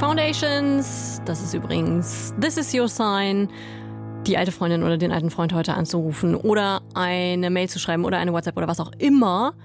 Foundations, das ist übrigens This Is Your Sign. Die alte Freundin oder den alten Freund heute anzurufen oder eine Mail zu schreiben oder eine WhatsApp oder was auch immer.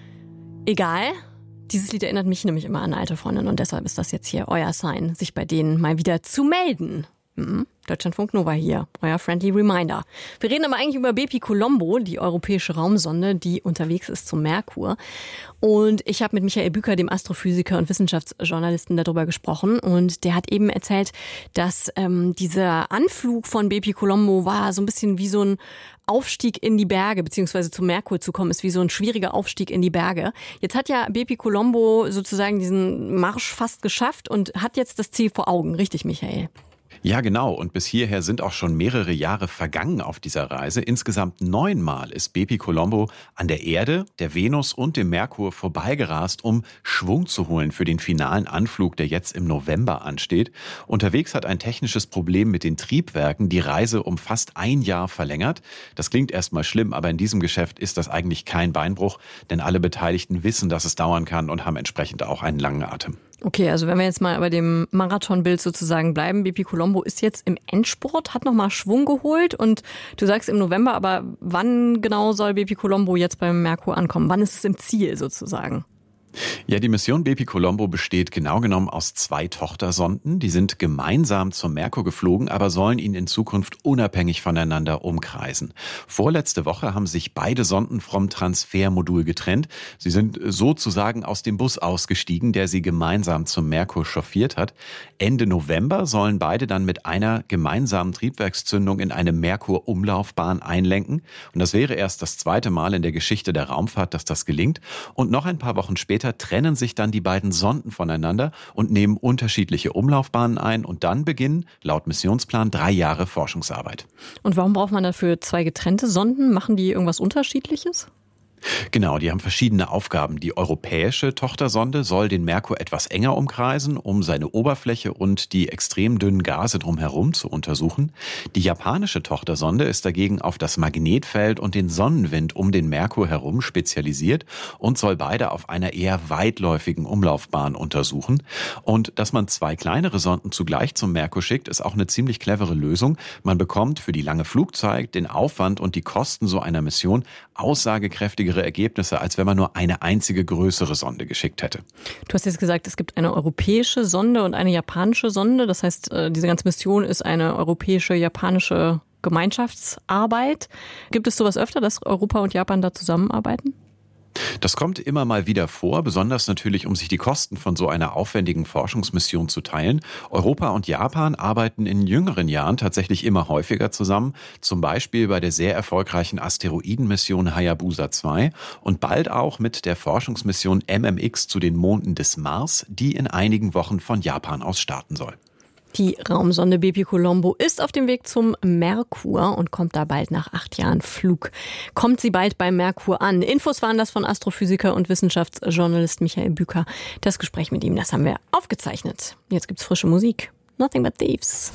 Egal. Dieses Lied erinnert mich nämlich immer an eine alte Freundin und deshalb ist das jetzt hier euer Sign, sich bei denen mal wieder zu melden. Deutschlandfunk Nova hier, euer friendly reminder. Wir reden aber eigentlich über Bepi Colombo, die europäische Raumsonde, die unterwegs ist zum Merkur. Und ich habe mit Michael Büker, dem Astrophysiker und Wissenschaftsjournalisten, darüber gesprochen. Und der hat eben erzählt, dass dieser Anflug von Bepi Colombo war so ein bisschen wie so ein Aufstieg in die Berge, beziehungsweise zum Merkur zu kommen, ist wie so ein schwieriger Aufstieg in die Berge. Jetzt hat ja Bepi Colombo sozusagen diesen Marsch fast geschafft und hat jetzt das Ziel vor Augen. Richtig, Michael? Ja, genau. Und bis hierher sind auch schon mehrere Jahre vergangen auf dieser Reise. Insgesamt 9-mal ist Bepi Colombo an der Erde, der Venus und dem Merkur vorbeigerast, um Schwung zu holen für den finalen Anflug, der jetzt im November ansteht. Unterwegs hat ein technisches Problem mit den Triebwerken die Reise um fast ein Jahr verlängert. Das klingt erstmal schlimm, aber in diesem Geschäft ist das eigentlich kein Beinbruch, denn alle Beteiligten wissen, dass es dauern kann und haben entsprechend auch einen langen Atem. Okay, also wenn wir jetzt mal bei dem Marathonbild sozusagen bleiben, Bepi Colombo ist jetzt im Endspurt, hat nochmal Schwung geholt und du sagst im November, aber wann genau soll Bepi Colombo jetzt beim Merkur ankommen? Wann ist es im Ziel sozusagen? Ja, die Mission Bepi Colombo besteht genau genommen aus 2 Tochtersonden. Die sind gemeinsam zum Merkur geflogen, aber sollen ihn in Zukunft unabhängig voneinander umkreisen. Vorletzte Woche haben sich beide Sonden vom Transfermodul getrennt. Sie sind sozusagen aus dem Bus ausgestiegen, der sie gemeinsam zum Merkur chauffiert hat. Ende November sollen beide dann mit einer gemeinsamen Triebwerkszündung in eine Merkur-Umlaufbahn einlenken. Und das wäre erst das 2. Mal in der Geschichte der Raumfahrt, dass das gelingt. Und noch ein paar Wochen später trennen sich dann die beiden Sonden voneinander und nehmen unterschiedliche Umlaufbahnen ein und dann beginnen, laut Missionsplan, 3 Jahre Forschungsarbeit. Und warum braucht man dafür 2 getrennte Sonden? Machen die irgendwas Unterschiedliches? Genau, die haben verschiedene Aufgaben. Die europäische Tochtersonde soll den Merkur etwas enger umkreisen, um seine Oberfläche und die extrem dünnen Gase drumherum zu untersuchen. Die japanische Tochtersonde ist dagegen auf das Magnetfeld und den Sonnenwind um den Merkur herum spezialisiert und soll beide auf einer eher weitläufigen Umlaufbahn untersuchen. Und dass man 2 kleinere Sonden zugleich zum Merkur schickt, ist auch eine ziemlich clevere Lösung. Man bekommt für die lange Flugzeit, den Aufwand und die Kosten so einer Mission aussagekräftigere Ergebnisse, als wenn man nur eine einzige größere Sonde geschickt hätte. Du hast jetzt gesagt, es gibt eine europäische Sonde und eine japanische Sonde. Das heißt, diese ganze Mission ist eine europäische-japanische Gemeinschaftsarbeit. Gibt es sowas öfter, dass Europa und Japan da zusammenarbeiten? Das kommt immer mal wieder vor, besonders natürlich, um sich die Kosten von so einer aufwendigen Forschungsmission zu teilen. Europa und Japan arbeiten in jüngeren Jahren tatsächlich immer häufiger zusammen, zum Beispiel bei der sehr erfolgreichen Asteroidenmission Hayabusa 2 und bald auch mit der Forschungsmission MMX zu den Monden des Mars, die in einigen Wochen von Japan aus starten soll. Die Raumsonde Bepi Colombo ist auf dem Weg zum Merkur und kommt da bald nach 8 Jahren Flug. Kommt sie bald beim Merkur an? Infos waren das von Astrophysiker und Wissenschaftsjournalist Michael Büker. Das Gespräch mit ihm, das haben wir aufgezeichnet. Jetzt gibt's frische Musik. Nothing but Thieves.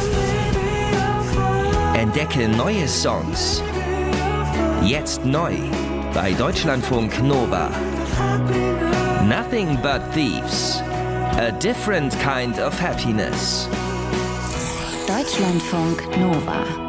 Entdecke neue Songs. Jetzt neu bei Deutschlandfunk Nova. Nothing but Thieves. A different kind of happiness. Deutschlandfunk Nova.